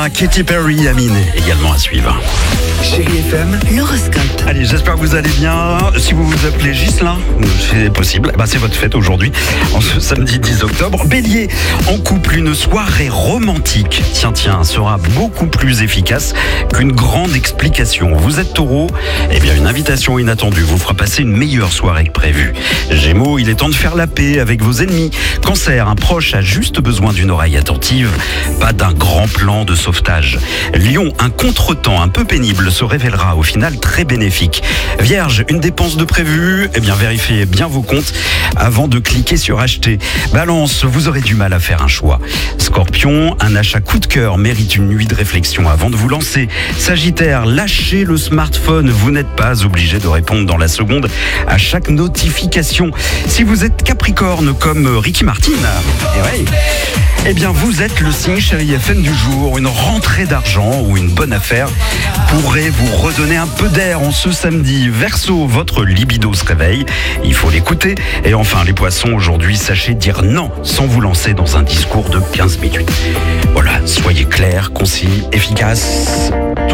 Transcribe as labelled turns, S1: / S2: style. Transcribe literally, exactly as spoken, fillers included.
S1: Katy Perry, Amine, également à suivre.
S2: Chérie F M,
S3: L'horoscope.
S1: Allez, j'espère que vous allez bien. Si vous vous appelez Ghislain, c'est possible. Bah, c'est votre fête aujourd'hui, en ce samedi dix octobre. Bélier, en couple, une soirée romantique, tiens, tiens, sera beaucoup plus efficace qu'une grande explication. Vous êtes taureau, eh bien, une invitation inattendue vous fera passer une meilleure soirée que prévu. Gémeaux, il est temps de faire la paix avec vos ennemis. Cancer, un proche a juste besoin d'une oreille attentive, pas d'un grand plan de sauvetage. Lion, un contretemps un peu pénible se révélera au final très bénéfique. Vierge, une dépense de prévu, eh bien vérifiez bien vos comptes avant de cliquer sur acheter. Balance, vous aurez du mal à faire un choix. Scorpion, un achat coup de cœur mérite une nuit de réflexion avant de vous lancer. Sagittaire, lâchez le smartphone, vous n'êtes pas obligé de répondre dans la seconde à chaque notification. Si vous êtes Capricorne comme Ricky Martin, eh ouais, eh bien vous êtes le signe Chérie F M du jour. Une rentrée d'argent ou une bonne affaire pourrait vous redonner un peu d'air en ce samedi. Verseau, votre libido se réveille, il faut l'écouter. Et enfin les poissons, aujourd'hui sachez dire non sans vous lancer dans un discours de quinze minutes. Voilà, soyez clair, concis, efficace.